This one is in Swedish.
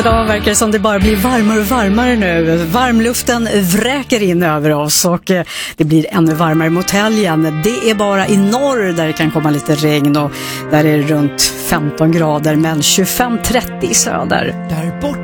Idag verkar det som det bara blir varmare och varmare nu. Varmluften vräker in över oss och det blir ännu varmare mot helgen. Det är bara i norr där det kan komma lite regn och där är det runt 15 grader men 25-30 i söder. Där bort